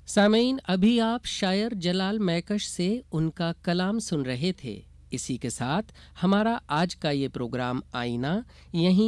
सामीन, अभी आप शायर जलाल मैकश से उनका कलाम सुन रहे थे। इसी के साथ हमारा आज का ये प्रोग्राम आईना यहीं